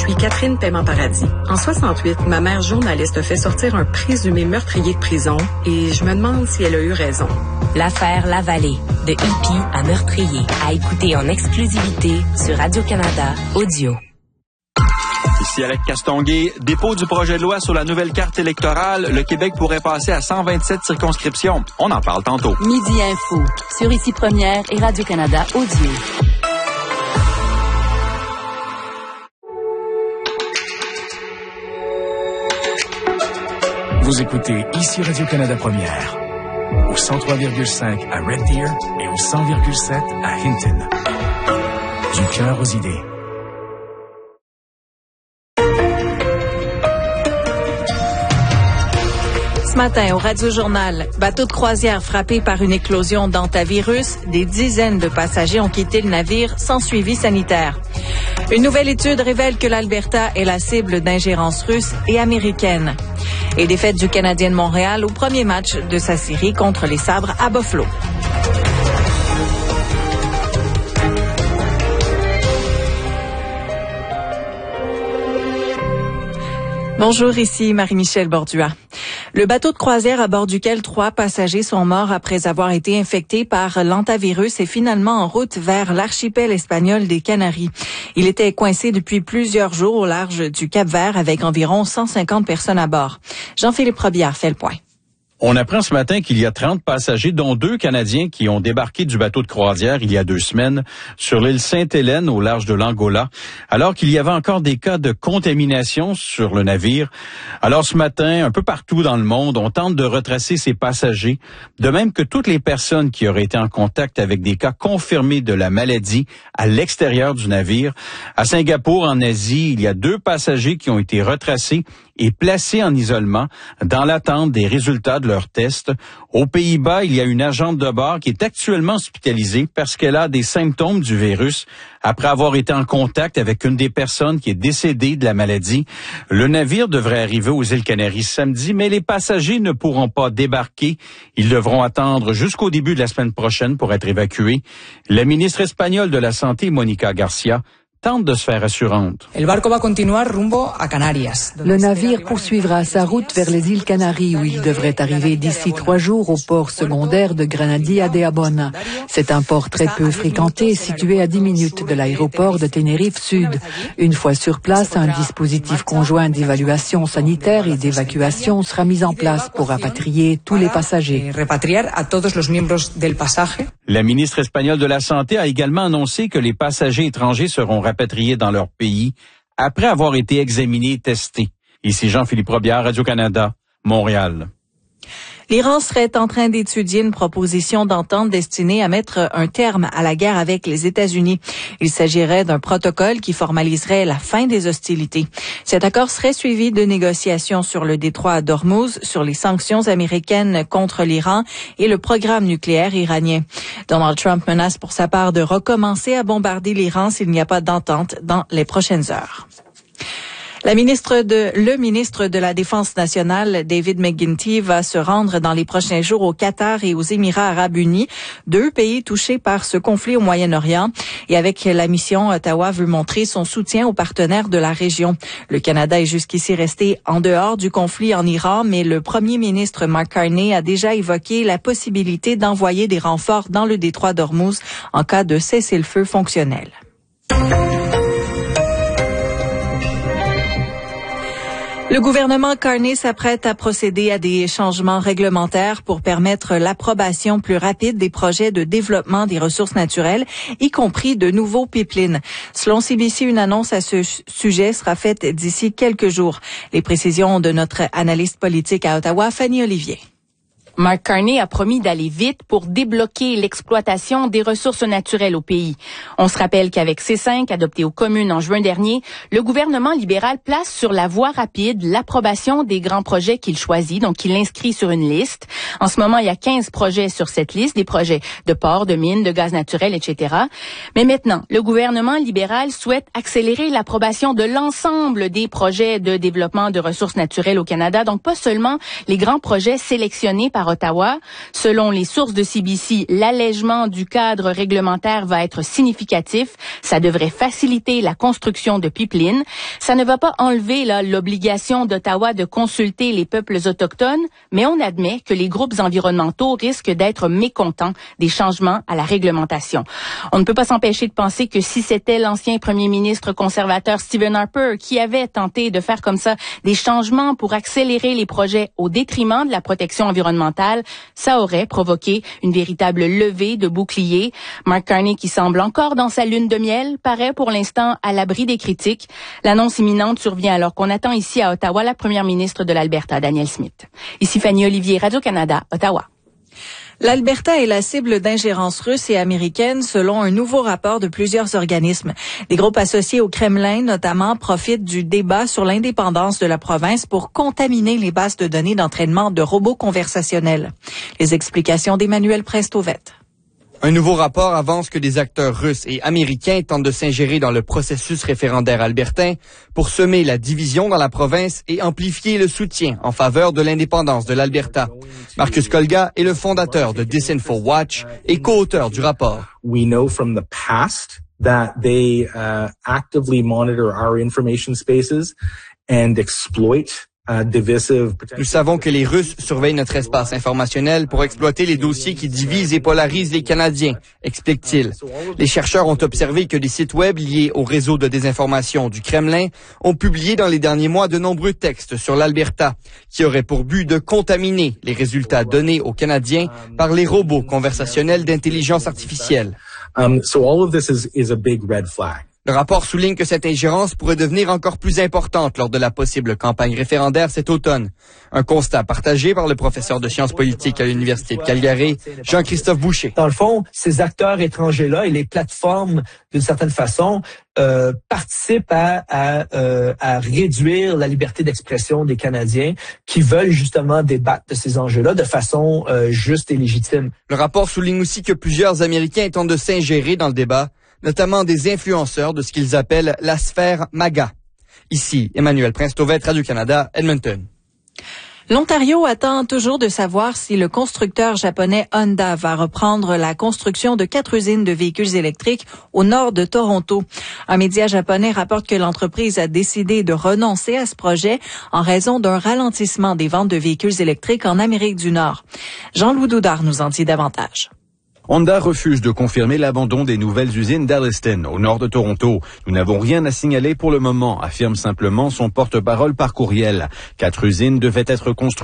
suis Catherine Paiement-Paradis. En 68, ma mère journaliste fait sortir un présumé meurtrier de prison et je me demande si elle a eu raison. L'affaire Lavallée, de hippie à meurtrier, à écouter en exclusivité sur Radio-Canada Audio. Ici Alec Castonguay, dépôt du projet de loi sur la nouvelle carte électorale, le Québec pourrait passer à 127 circonscriptions. On en parle tantôt. Midi Info, sur Ici Première et Radio-Canada Audio. Vous écoutez Ici Radio-Canada Première, au 103,5 à Red Deer et au 100,7 à Hinton. Du cœur aux idées. Ce matin, au Radio-Journal, bateau de croisière frappé par une éclosion d'hantavirus, des dizaines de passagers ont quitté le navire sans suivi sanitaire. Une nouvelle étude révèle que l'Alberta est la cible d'ingérence russe et américaine. Et défaite du Canadien de Montréal au premier match de sa série contre les Sabres à Buffalo. Bonjour, ici Marie-Michel Bordua. Le bateau de croisière à bord duquel 3 passagers sont morts après avoir été infectés par l'hantavirus est finalement en route vers l'archipel espagnol des Canaries. Il était coincé depuis plusieurs jours au large du Cap-Vert avec environ 150 personnes à bord. Jean-Philippe Robillard fait le point. On apprend ce matin qu'il y a 30 passagers, dont 2 Canadiens qui ont débarqué du bateau de croisière il y a 2 semaines sur l'île Sainte-Hélène au large de l'Angola, alors qu'il y avait encore des cas de contamination sur le navire. Alors ce matin, un peu partout dans le monde, on tente de retracer ces passagers, de même que toutes les personnes qui auraient été en contact avec des cas confirmés de la maladie à l'extérieur du navire. À Singapour, en Asie, il y a 2 passagers qui ont été retracés et placés en isolement dans l'attente des résultats de leurs tests. Aux Pays-Bas, il y a une agente de bord qui est actuellement hospitalisée parce qu'elle a des symptômes du virus après avoir été en contact avec une des personnes qui est décédée de la maladie. Le navire devrait arriver aux îles Canaries samedi, mais les passagers ne pourront pas débarquer. Ils devront attendre jusqu'au début de la semaine prochaine pour être évacués. La ministre espagnole de la Santé, Mónica García, tente de se faire assurante. Le navire poursuivra sa route vers les îles Canaries où il devrait arriver d'ici 3 jours au port secondaire de Granadia de Abona. C'est un port très peu fréquenté situé à 10 minutes de l'aéroport de Tenerife Sud. Une fois sur place, un dispositif conjoint d'évaluation sanitaire et d'évacuation sera mis en place pour rapatrier tous les passagers. La ministre espagnole de la Santé a également annoncé que les passagers étrangers seront rapatriés dans leur pays après avoir été examinés et testés. Ici Jean-Philippe Robillard, Radio-Canada, Montréal. L'Iran serait en train d'étudier une proposition d'entente destinée à mettre un terme à la guerre avec les États-Unis. Il s'agirait d'un protocole qui formaliserait la fin des hostilités. Cet accord serait suivi de négociations sur le détroit d'Ormuz, sur les sanctions américaines contre l'Iran et le programme nucléaire iranien. Donald Trump menace pour sa part de recommencer à bombarder l'Iran s'il n'y a pas d'entente dans les prochaines heures. Le ministre de la Défense nationale, David McGuinty, va se rendre dans les prochains jours au Qatar et aux Émirats arabes unis, 2 pays touchés par ce conflit au Moyen-Orient. Et avec la mission, Ottawa veut montrer son soutien aux partenaires de la région. Le Canada est jusqu'ici resté en dehors du conflit en Iran, mais le premier ministre Mark Carney a déjà évoqué la possibilité d'envoyer des renforts dans le détroit d'Ormuz en cas de cessez-le-feu fonctionnel. Le gouvernement Carney s'apprête à procéder à des changements réglementaires pour permettre l'approbation plus rapide des projets de développement des ressources naturelles, y compris de nouveaux pipelines. Selon CBC, une annonce à ce sujet sera faite d'ici quelques jours. Les précisions de notre analyste politique à Ottawa, Fanny Olivier. Mark Carney a promis d'aller vite pour débloquer l'exploitation des ressources naturelles au pays. On se rappelle qu'avec C5, adopté aux communes en juin dernier, le gouvernement libéral place sur la voie rapide l'approbation des grands projets qu'il choisit, donc il inscrit sur une liste. En ce moment, il y a 15 projets sur cette liste, des projets de ports, de mines, de gaz naturel, etc. Mais maintenant, le gouvernement libéral souhaite accélérer l'approbation de l'ensemble des projets de développement de ressources naturelles au Canada, donc pas seulement les grands projets sélectionnés par par Ottawa. Selon les sources de CBC, l'allègement du cadre réglementaire va être significatif. Ça devrait faciliter la construction de pipelines. Ça ne va pas enlever l'obligation d'Ottawa de consulter les peuples autochtones, mais on admet que les groupes environnementaux risquent d'être mécontents des changements à la réglementation. On ne peut pas s'empêcher de penser que si c'était l'ancien premier ministre conservateur Stephen Harper qui avait tenté de faire comme ça des changements pour accélérer les projets au détriment de la protection environnementale, ça aurait provoqué une véritable levée de boucliers. Mark Carney, qui semble encore dans sa lune de miel, paraît pour l'instant à l'abri des critiques. L'annonce imminente survient alors qu'on attend ici à Ottawa la première ministre de l'Alberta, Danielle Smith. Ici Fanny Olivier, Radio-Canada, Ottawa. L'Alberta est la cible d'ingérence russe et américaine selon un nouveau rapport de plusieurs organismes. Des groupes associés au Kremlin, notamment, profitent du débat sur l'indépendance de la province pour contaminer les bases de données d'entraînement de robots conversationnels. Les explications d'Emmanuel Prestovet. Un nouveau rapport avance que des acteurs russes et américains tentent de s'ingérer dans le processus référendaire albertain pour semer la division dans la province et amplifier le soutien en faveur de l'indépendance de l'Alberta. Marcus Kolga est le fondateur de Disinfo Watch et co-auteur du rapport. We know from the past that they actively monitor our information spaces and exploit Nous savons que les Russes surveillent notre espace informationnel pour exploiter les dossiers qui divisent et polarisent les Canadiens, explique-t-il. Les chercheurs ont observé que des sites web liés au réseau de désinformation du Kremlin ont publié dans les derniers mois de nombreux textes sur l'Alberta, qui auraient pour but de contaminer les résultats donnés aux Canadiens par les robots conversationnels d'intelligence artificielle. So all of this is a big red flag. Le rapport souligne que cette ingérence pourrait devenir encore plus importante lors de la possible campagne référendaire cet automne. Un constat partagé par le professeur de sciences politiques à l'Université de Calgary, Jean-Christophe Boucher. Dans le fond, ces acteurs étrangers-là et les plateformes, d'une certaine façon, participent à réduire la liberté d'expression des Canadiens qui veulent justement débattre de ces enjeux-là de façon juste et légitime. Le rapport souligne aussi que plusieurs Américains tentent de s'ingérer dans le débat, notamment des influenceurs de ce qu'ils appellent la sphère MAGA. Ici, Emmanuel Prestovet, Radio-Canada, Edmonton. L'Ontario attend toujours de savoir si le constructeur japonais Honda va reprendre la construction de 4 usines de véhicules électriques au nord de Toronto. Un média japonais rapporte que l'entreprise a décidé de renoncer à ce projet en raison d'un ralentissement des ventes de véhicules électriques en Amérique du Nord. Jean-Louis Doudard nous en dit davantage. Honda refuse de confirmer l'abandon des nouvelles usines d'Alliston, au nord de Toronto. Nous n'avons rien à signaler pour le moment, affirme simplement son porte-parole par courriel. 4 usines devaient être construites